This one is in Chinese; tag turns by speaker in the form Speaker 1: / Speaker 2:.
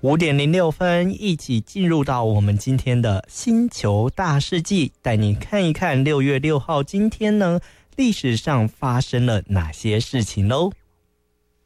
Speaker 1: 5:06，一起进入到我们今天的星球大事记，带你看一看6月6号今天呢历史上发生了哪些事情喽。